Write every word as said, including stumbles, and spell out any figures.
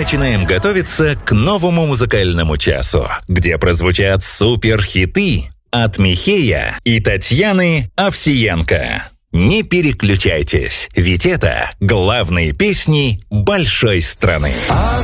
начинаем готовиться к новому музыкальному часу, где прозвучат суперхиты от Михея и Татьяны Овсиенко. Не переключайтесь, ведь это главные песни большой страны.